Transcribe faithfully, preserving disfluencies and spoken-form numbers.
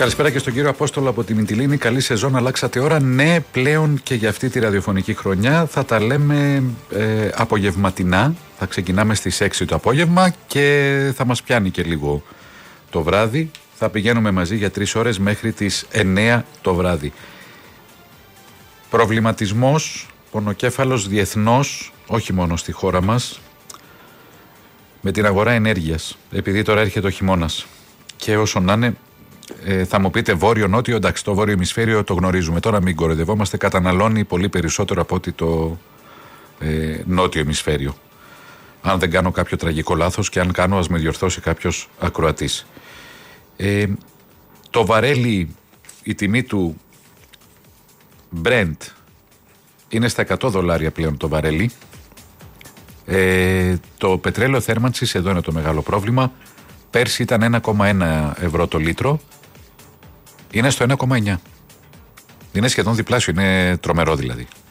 Καλησπέρα και στον κύριο Απόστολο από τη Μυτιλήνη. Καλή σεζόν, αλλάξατε ώρα. Ναι, πλέον και για αυτή τη ραδιοφωνική χρονιά θα τα λέμε ε, απογευματινά. Θα ξεκινάμε στις έξι το απόγευμα και θα μας πιάνει και λίγο το βράδυ. Θα πηγαίνουμε μαζί για τρεις ώρες μέχρι τις εννέα το βράδυ. Προβληματισμός, πονοκέφαλος διεθνώς, όχι μόνο στη χώρα μας, με την αγορά ενέργειας, επειδή τώρα έρχεται ο χειμώνας. Και όσο να είναι, ε, θα μου πείτε βόρειο-νότιο, εντάξει, το βόρειο ημισφαίριο το γνωρίζουμε. Τώρα μην κοροϊδευόμαστε, καταναλώνει πολύ περισσότερο από ότι το ε, νότιο ημισφαίριο. Αν δεν κάνω κάποιο τραγικό λάθος, και αν κάνω, ας με διορθώσει κάποιος ακροατής. Ε, το βαρέλι, η τιμή του Brent είναι στα εκατό δολάρια πλέον το βαρέλι. Ε, το πετρέλαιο θέρμανσης, εδώ είναι το μεγάλο πρόβλημα. Πέρσι ήταν ένα κόμμα ένα ευρώ το λίτρο. Είναι στο ένα κόμμα εννιά. Είναι σχεδόν διπλάσιο, είναι τρομερό δηλαδή.